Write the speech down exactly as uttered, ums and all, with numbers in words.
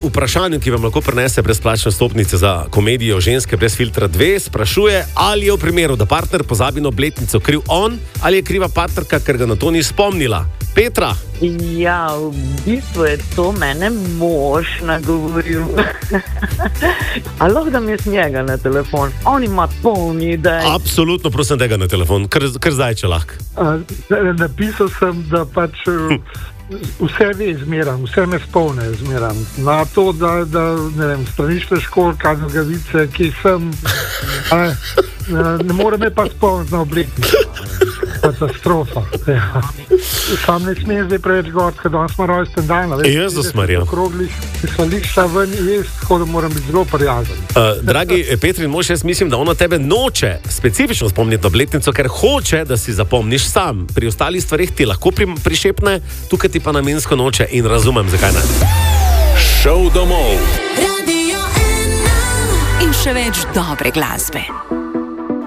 vprašanju, ki vam lahko prinese brezplačne stopnice za komedijo Ženske brez filtra dve, sprašuje, ali je v primeru, da partner pozabi na obletnico, kriv on ali je kriva partnerka, ker ga na to ni spomnila. Petra? Ja, v bistvu je to mene mož nagovoril. Ali lahko da mi jaz njega na telefon? On ima polni idej. Absolutno, prosim, tega na telefon, ker, ker zdaj, če lahko. Uh, napisal sem, da pač hm. vse ve zmeram, vse me spomne zmeram. Na to, da, da ne vem, stranišče školka, nogavice, ki sem, a, ne more me pa spomniti na obletnico. Katastrofa. Ja. Sam ne smem zdaj preveč gor, ker danes smo rojsten dan. Jezus Marija. Okroglih, svališča ven jest, tako da moram biti zelo prijazen. Uh, dragi Petrin mož, jaz mislim, da ona tebe noče specifično spomniti na obletnico, ker hoče, da si zapomniš sam. Pri ostalih stvarih ti lahko pri, prišepne, tukaj ti pa namensko noče in razumem, zakaj ne. Šov domov. Radio ena. In še več dobre glasbe.